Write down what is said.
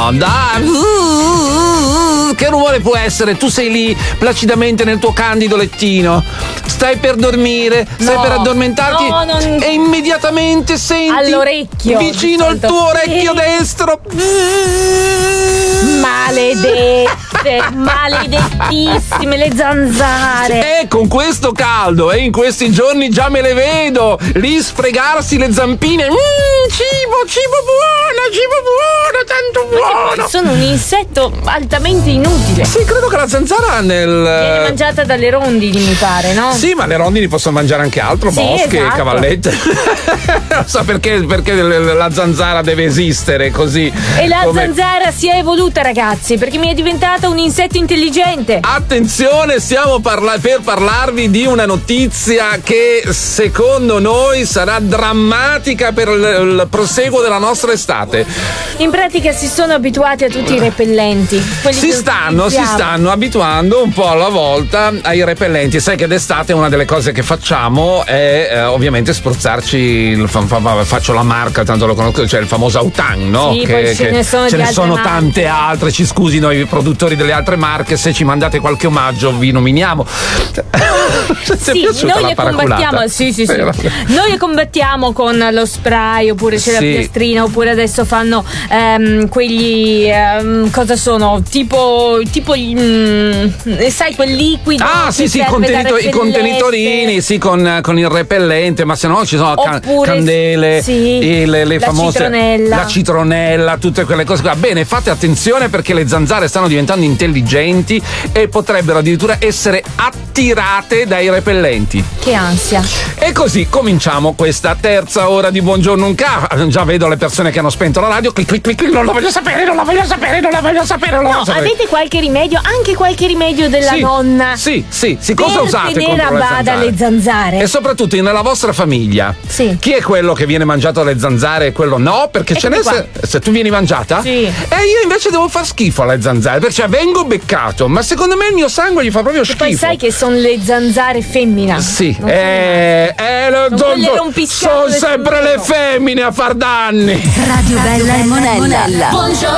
No, dai. Che rumore può essere? Tu sei lì placidamente nel tuo candido lettino, stai per dormire, stai per addormentarti e immediatamente senti all'orecchio vicino al tuo orecchio destro. Maledettissime le zanzare. E con questo caldo e in questi giorni già me le vedo lì sfregarsi le zampine. Cibo buono, tanto buono. Sono un insetto altamente inutile. Sì, credo che la zanzara viene mangiata dalle rondini, mi pare, no? Sì, ma le rondini possono mangiare anche altro, sì, mosche, esatto. cavallette. Non so perché la zanzara deve esistere così. E la zanzara si è evoluta, ragazzi, perché mi è diventata un insetto intelligente. Attenzione, stiamo per parlarvi di una notizia che secondo noi sarà drammatica per il proseguo della nostra estate. In pratica si sono abituati a tutti i repellenti. Si stanno abituando un po' alla volta ai repellenti. Sai che d'estate una delle cose che facciamo è ovviamente spruzzarci faccio la marca, tanto lo conosco, cioè il famoso Autang, no? Sì, poi ce ne sono tante altre. Ci scusino i produttori delle altre marche, se ci mandate qualche omaggio vi nominiamo. Sì, noi le combattiamo. Sì. Noi le combattiamo con lo spray, oppure c'è la piastrina, oppure adesso fanno quegli cosa sono? Tipo sai, quel liquido. Ah, sì, i contenitorini, sì, con il repellente, ma se no ci sono candele, le famose la citronella, tutte quelle cose qua. Bene, fate attenzione perché le zanzare stanno diventando intelligenti e potrebbero addirittura essere attirate dai repellenti. Che ansia. E così cominciamo questa terza ora di Buongiorno Unca. Già vedo le persone che hanno spento la radio. Clic, non lo voglio sapere. Avete qualche rimedio? Anche qualche rimedio della nonna? Sì. Cosa usate tenere a bada le zanzare? E soprattutto nella vostra famiglia. Sì. Chi è quello che viene mangiato dalle zanzare e quello no? Perché ce n'è se tu vieni mangiata? Sì. E io invece devo far schifo alle zanzare, perché vengo beccato, ma secondo me il mio sangue gli fa proprio schifo. Poi sai che sono le zanzare femmina. Sì. Sono sempre le femmine a far danni. Radio Bella e Monella. Buongiorno